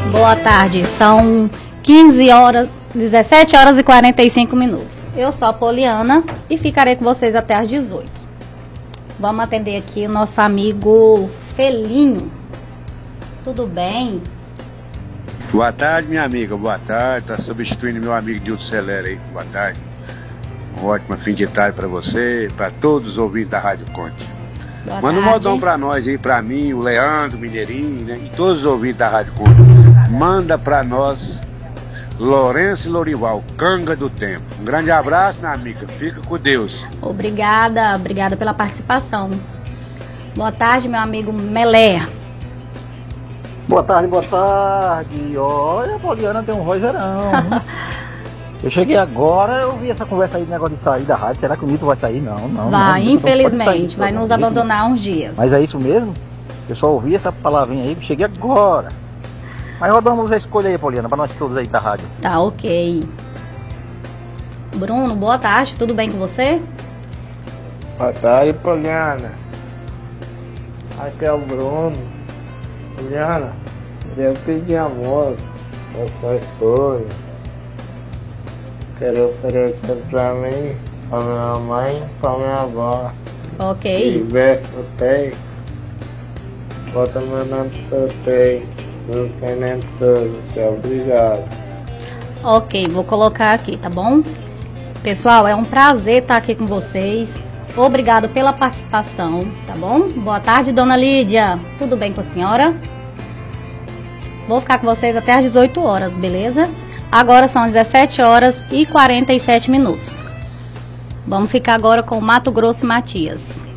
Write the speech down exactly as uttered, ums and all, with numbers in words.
Boa tarde, são quinze horas, dezessete horas e quarenta e cinco minutos. Eu sou a Poliana e ficarei com vocês até às dezoito. Vamos atender aqui o nosso amigo Felinho. Tudo bem? Boa tarde, minha amiga, boa tarde. Tá substituindo meu amigo Dildo Celera aí. Boa tarde. Um ótimo fim de tarde para você, para todos os ouvintes da Rádio Conte. Boa Manda um tarde. modão para nós aí, para mim, o Leandro, o Mineirinho, né? E todos os ouvintes da Rádio Conte. Manda para nós Lourenço e Lorival, Canga do Tempo. Um grande abraço, minha amiga. Fica com Deus. Obrigada, obrigada pela participação. Boa tarde, meu amigo Melé. Boa tarde, boa tarde. Olha, a Poliana tem um vozeirão. Eu cheguei agora, eu vi essa conversa aí, negócio de sair da rádio. Será que o Nito vai sair? Não, não. Vai, não, infelizmente, sair, vai nos abandonar uns dias. Mas é isso mesmo? Eu só ouvi essa palavrinha aí, cheguei agora. Mas rodamos a escolha aí, Poliana, pra nós todos aí da rádio. Tá, ok. Bruno, boa tarde, tudo bem com você? Boa tarde, Poliana. Aqui é o Bruno. Poliana, eu pedi a música pra sua esposa. Quero oferecer pra mim, pra minha mãe e pra minha avó. Ok. E verso tem. Bota meu nome de sorteio. Meu Fernando Souza, tchau, obrigado. Ok, vou colocar aqui, tá bom? Pessoal, é um prazer estar aqui com vocês. Obrigado pela participação, tá bom? Boa tarde, dona Lídia. Tudo bem com a senhora? Vou ficar com vocês até às dezoito horas, beleza? Agora são dezessete horas e quarenta e sete minutos. Vamos ficar agora com o Mato Grosso e Matias.